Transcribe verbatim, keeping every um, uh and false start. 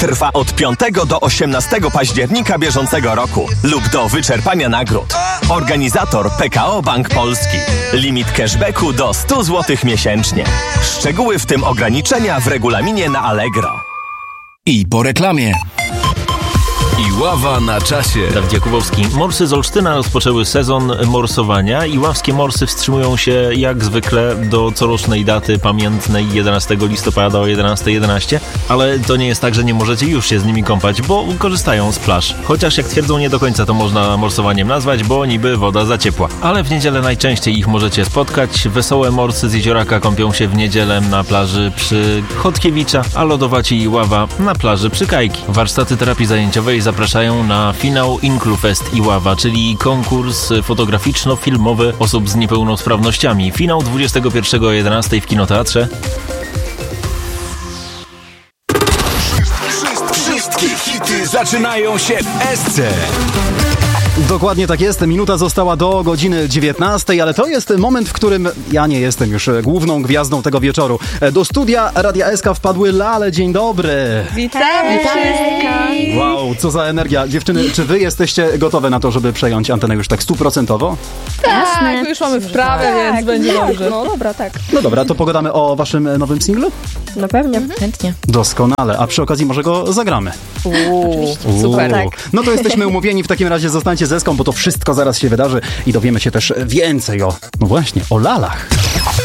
Trwa od piątego do osiemnastego października bieżącego roku lub do wyczerpania nagród. Organizator P K O Bank Polski. Limit cashbacku do sto złotych miesięcznie. Szczegóły, w tym ograniczenia, w regulaminie na Allegro. I po reklamie. Iława na czasie. Dawid Jakubowski. Morsy z Olsztyna rozpoczęły sezon morsowania. Iławskie morsy wstrzymują się jak zwykle do corocznej daty pamiętnej jedenastego listopada o jedenasta jedenaście, ale to nie jest tak, że nie możecie już się z nimi kąpać, bo korzystają z plaż. Chociaż jak twierdzą, nie do końca to można morsowaniem nazwać, bo niby woda za ciepła. Ale w niedzielę najczęściej ich możecie spotkać. Wesołe morsy z jezioraka kąpią się w niedzielę na plaży przy Chodkiewicza, a lodowaci Iława na plaży przy Kajki. Warsztaty terapii zajęciowej zapraszają na finał Inklufest Iława, czyli konkurs fotograficzno-filmowy osób z niepełnosprawnościami. Finał dwudziestego pierwszego o jedenastej w kinoteatrze. Wszystkie hity zaczynają się w S C. Dokładnie tak jest. Minuta została do godziny dziewiętnastej, ale to jest moment, w którym ja nie jestem już główną gwiazdą tego wieczoru. Do studia Radia S K wpadły Lale. Dzień dobry. Witamy wszystkich. Wow, co za energia. Dziewczyny, czy wy jesteście gotowe na to, żeby przejąć antenę już tak stuprocentowo? Tak, już mamy wprawę, tak, więc będzie dobrze. No dobra, tak. No dobra, to pogadamy o waszym nowym singlu? No pewnie. Mhm. Chętnie. Doskonale, a przy okazji może go zagramy. Uuu, super. Tak. No to jesteśmy umówieni, w takim razie zostańcie ze Ską, bo to wszystko zaraz się wydarzy i dowiemy się też więcej o, no właśnie, o lalach.